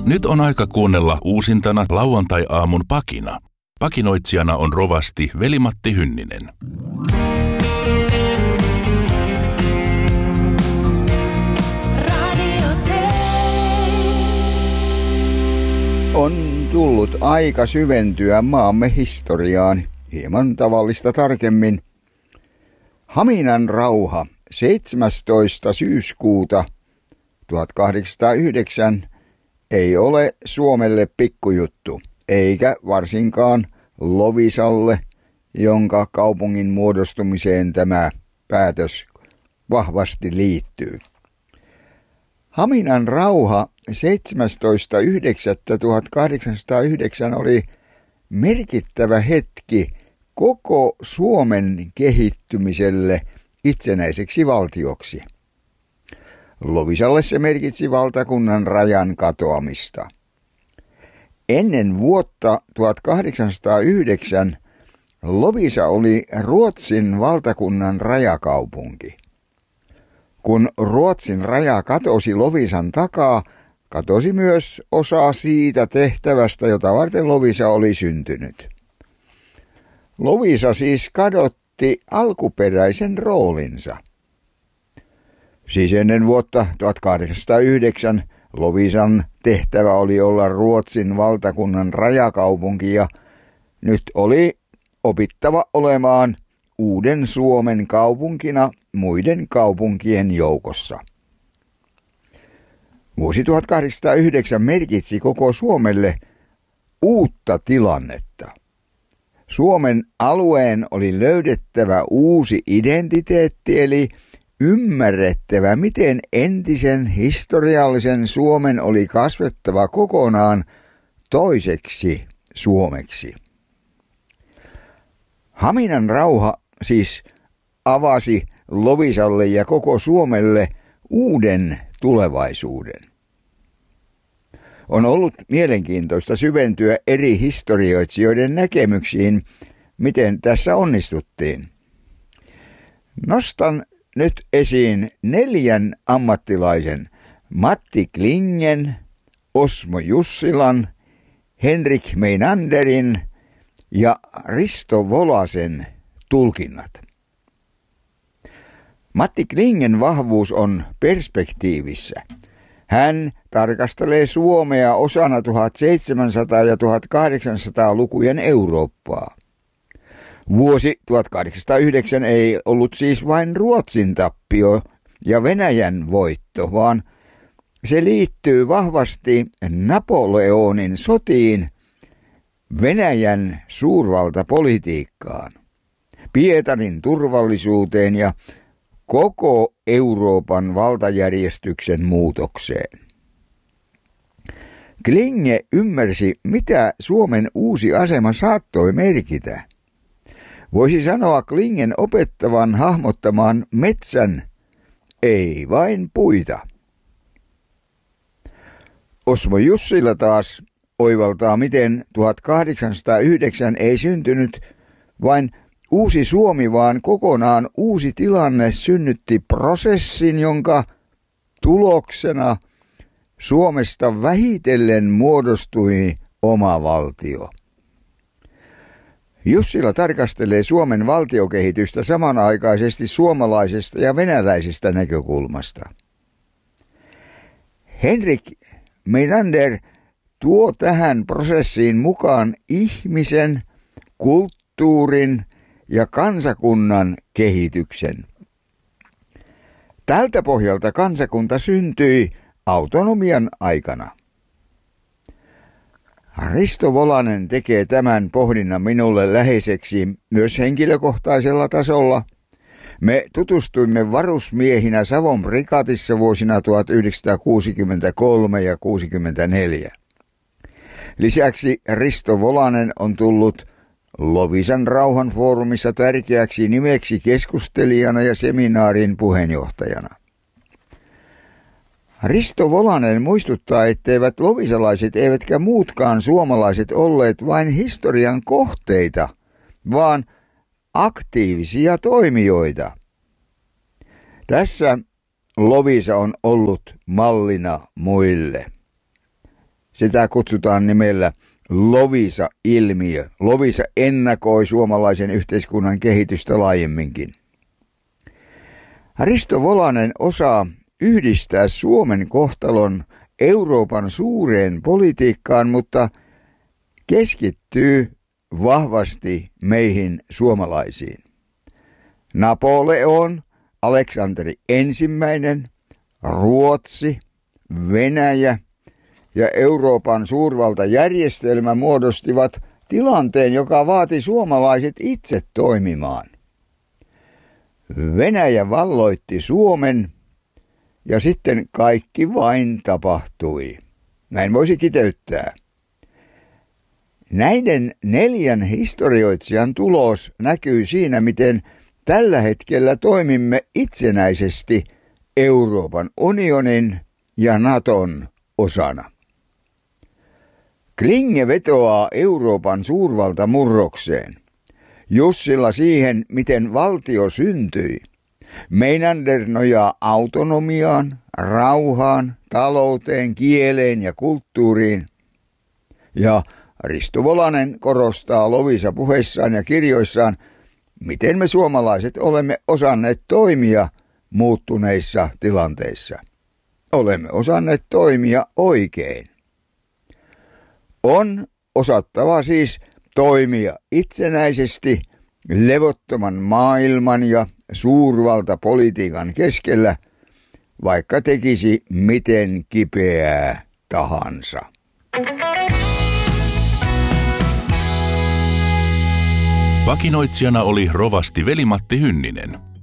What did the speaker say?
Nyt on aika kuunnella uusintana lauantai-aamun pakina. Pakinoitsijana on rovasti Veli-Matti Hynninen. On tullut aika syventyä maamme historiaan, hieman tavallista tarkemmin. Haminan rauha 17. syyskuuta 1809 ei ole Suomelle pikkujuttu, eikä varsinkaan Loviisalle, jonka kaupungin muodostumiseen tämä päätös vahvasti liittyy. Haminan rauha 17.9.1809 oli merkittävä hetki koko Suomen kehittymiselle itsenäiseksi valtioksi. Loviisalle se merkitsi valtakunnan rajan katoamista. Ennen vuotta 1809 Loviisa oli Ruotsin valtakunnan rajakaupunki. Kun Ruotsin raja katosi Loviisan takaa, katosi myös osa siitä tehtävästä, jota varten Loviisa oli syntynyt. Loviisa siis kadotti alkuperäisen roolinsa. Siis ennen vuotta 1809 Loviisan tehtävä oli olla Ruotsin valtakunnan rajakaupunki ja nyt oli opittava olemaan uuden Suomen kaupunkina muiden kaupunkien joukossa. Vuosi 1809 merkitsi koko Suomelle uutta tilannetta. Suomen alueen oli löydettävä uusi identiteetti eli ymmärrettävä, miten entisen historiallisen Suomen oli kasvettava kokonaan toiseksi Suomeksi. Haminan rauha siis avasi Loviisalle ja koko Suomelle uuden tulevaisuuden. On ollut mielenkiintoista syventyä eri historioitsijoiden näkemyksiin, miten tässä onnistuttiin. Nostan nyt esiin 4 ammattilaisen: Matti Klingen, Osmo Jussilan, Henrik Meinanderin ja Risto Volasen tulkinnat. Matti Klingen vahvuus on perspektiivissä. Hän tarkastelee Suomea osana 1700- ja 1800-lukujen Eurooppaa. Vuosi 1809 ei ollut siis vain Ruotsin tappio ja Venäjän voitto, vaan se liittyy vahvasti Napoleonin sotiin, Venäjän suurvaltapolitiikkaan, Pietarin turvallisuuteen ja koko Euroopan valtajärjestyksen muutokseen. Klinge ymmärsi, mitä Suomen uusi asema saattoi merkitä. Voisi sanoa Klingen opettavan hahmottamaan metsän, ei vain puita. Osmo Jussila taas oivaltaa, miten 1809 ei syntynyt vain uusi Suomi, vaan kokonaan uusi tilanne synnytti prosessin, jonka tuloksena Suomesta vähitellen muodostui oma valtio. Jussila tarkastelee Suomen valtiokehitystä samanaikaisesti suomalaisesta ja venäläisestä näkökulmasta. Henrik Meinander tuo tähän prosessiin mukaan ihmisen, kulttuurin ja kansakunnan kehityksen. Tältä pohjalta kansakunta syntyi autonomian aikana. Risto Volanen tekee tämän pohdinnan minulle läheiseksi myös henkilökohtaisella tasolla. Me tutustuimme varusmiehinä Savon prikaatissa vuosina 1963 ja 1964. Lisäksi Risto Volanen on tullut Loviisan rauhanfoorumissa tärkeäksi nimeksi keskustelijana ja seminaarin puheenjohtajana. Risto Volanen muistuttaa, etteivät loviisalaiset eivätkä muutkaan suomalaiset olleet vain historian kohteita, vaan aktiivisia toimijoita. Tässä Loviisa on ollut mallina muille. Sitä kutsutaan nimellä Loviisa-ilmiö. Loviisa ennakoi suomalaisen yhteiskunnan kehitystä laajemminkin. Risto Volanen osaa yhdistää Suomen kohtalon Euroopan suureen politiikkaan, mutta keskittyy vahvasti meihin suomalaisiin. Napoleon, Aleksanteri I, Ruotsi, Venäjä ja Euroopan suurvaltajärjestelmä muodostivat tilanteen, joka vaati suomalaiset itse toimimaan. Venäjä valloitti Suomen ja sitten kaikki vain tapahtui. Näin voisi kiteyttää. Näiden 4 historioitsijan tulos näkyy siinä, miten tällä hetkellä toimimme itsenäisesti Euroopan unionin ja Naton osana. Klinge vetoaa Euroopan suurvaltamurrokseen. Jussila siihen, miten valtio syntyi. Meinander nojaa autonomiaan, rauhaan, talouteen, kieleen ja kulttuuriin. Ja Risto Volanen korostaa Loviisa puheissaan ja kirjoissaan, miten me suomalaiset olemme osanneet toimia muuttuneissa tilanteissa. Olemme osanneet toimia oikein. On osattava siis toimia itsenäisesti levottoman maailman ja suurvaltapolitiikan keskellä, vaikka tekisi miten kipeää tahansa. Pakinoitsijana oli rovasti Veli-Matti Hynninen.